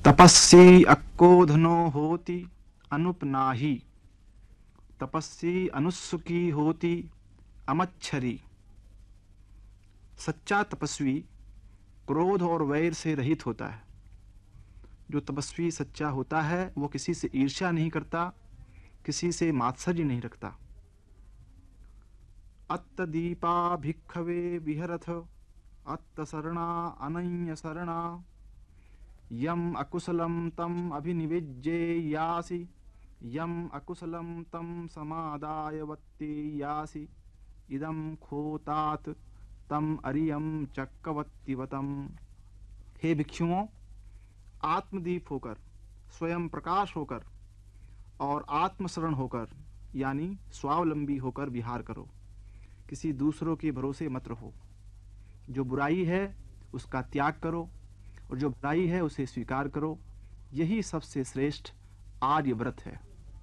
तपस्वी अक्कोधनो होति अनुपनाही, तपस्वी अनुसुकी होती अमच्छरी। सच्चा तपस्वी क्रोध और वैर से रहित होता है। जो तपस्वी सच्चा होता है वो किसी से ईर्ष्या नहीं करता, किसी से मात्सर्य नहीं रखता। अत्तदीपा भिक्खवे विहरथ अत्तशरणा अनन्य शरणा, यम अकुशलम तम अभिनिवेज्येयासि, यम अकुशलम तम समादाय वत्तेयासि, इदम खोतात तम अरियम चक्रवत्तिवतम। हे भिक्षुओं, आत्मदीप होकर, स्वयं प्रकाश होकर और आत्मशरण होकर यानी स्वावलंबी होकर विहार करो। किसी दूसरों के भरोसे मत रहो। जो बुराई है उसका त्याग करो और जो भलाई है उसे स्वीकार करो। यही सबसे श्रेष्ठ आर्य व्रत है।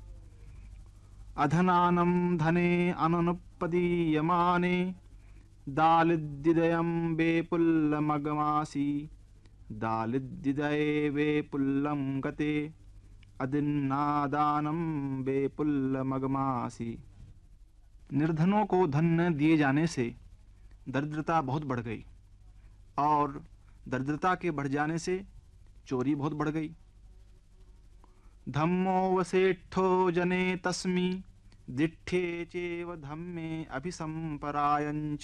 अधनानम धने अननुपदीयमाने, दालिद्यदयं वेपुल्लमगमासि, दालिद्यदये वेपुल्लं गते, अदिन्नादानं वेपुल्लमगमासि। निर्धनों को धन न दिए जाने से दरिद्रता बहुत बढ़ गई और दरिद्रता के बढ़ जाने से चोरी बहुत बढ़ गई। धम्मो वसेट्ठो जने तस्मि, दिट्ठे चेव धम्मे अभिसंपरायञ्च।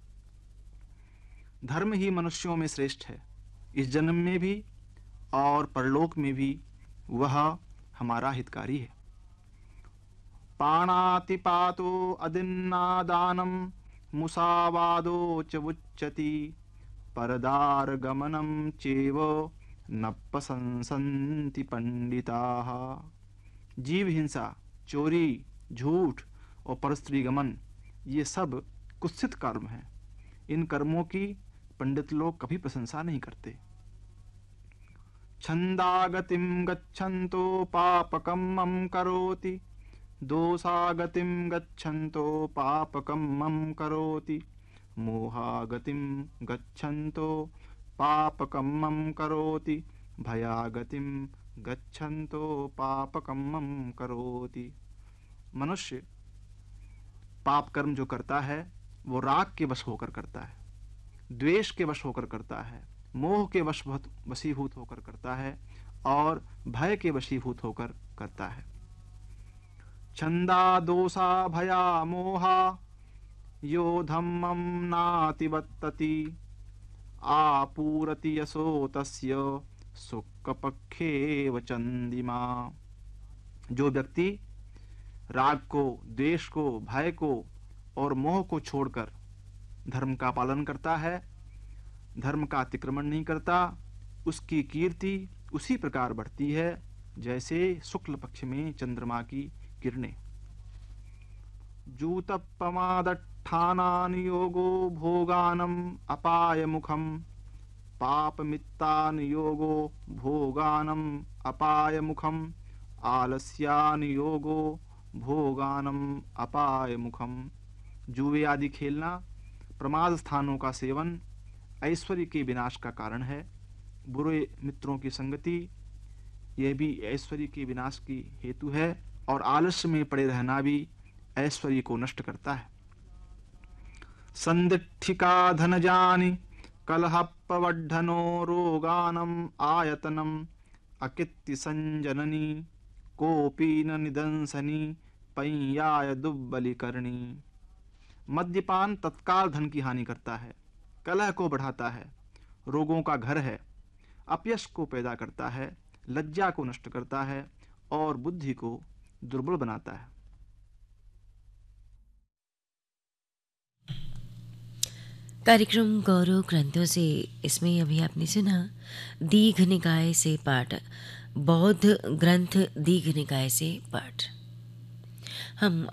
धर्म ही मनुष्यों में श्रेष्ठ है, इस जन्म में भी और परलोक में भी वह हमारा हितकारी है। पाणातिपातो अदिन्नादानं, मुसावादो च उच्यति, परदार गमनं चेव न प्रशंसन्ति पंडिताः। जीव हिंसा, चोरी, झूठ और परस्त्री गमन ये सब कुत्सित कर्म हैं। इन कर्मों की पंडित लोग कभी प्रशंसा नहीं करते। छंदागतिम गच्छन्तो पापकम्मं करोति, दोषागतिम गच्छन्तो पापकम्मं करोति, मोहागतिम गच्छन्तो पापकम्मं करोति, भयागतिम गच्छन्तो पापकम्मं करोति। मनुष्य पाप कर्म जो करता है वो राग के वश होकर करता है, द्वेष के वश होकर करता है, मोह के वशीभूत होकर करता है और भय के वशीभूत होकर करता है। छंदा दोषा भया मोहा, यो धम्मं नातिवर्तति, आपूरति यशो तस्य सुखपक्षेव चंदिमा। जो व्यक्ति राग को, द्वेष को, भय को और मोह को छोड़कर धर्म का पालन करता है, धर्म का अतिक्रमण नहीं करता, उसकी कीर्ति उसी प्रकार बढ़ती है जैसे शुक्ल पक्ष में चंद्रमा की किरणें। जूतपमादट्ठानान योगो भोगानम अपाय मुखम, पापमित्तान योगो भोगानम अपाय मुखम, आलस्यान योगो भोगानम अपाय मुखम। जुए आदि खेलना, प्रमाद स्थानों का सेवन ऐश्वर्य के विनाश का कारण है। बुरे मित्रों की संगति यह भी ऐश्वर्य के विनाश की हेतु है और आलस्य में पड़े रहना भी ऐश्वर्य को नष्ट करता है। संदिट्ठिका धनजानि कलहपवड्ढनो, रोगानम आयतनम अकित्ति संजननी, कोपी न निदंसनी पैयाय दुब्बलिकर्णी। मद्यपान तत्काल धन की हानि करता है, कलह को बढ़ाता है, रोगों का घर है, अपयश को पैदा करता है, लज्जा को नष्ट करता है और बुद्धि को दुर्बल बनाता है। कार्यक्रम गौरव ग्रंथों से इसमें अभी आपने सुना दीघ निकाय से पाठ, बौद्ध ग्रंथ दीघ निकाय से पाठ। हम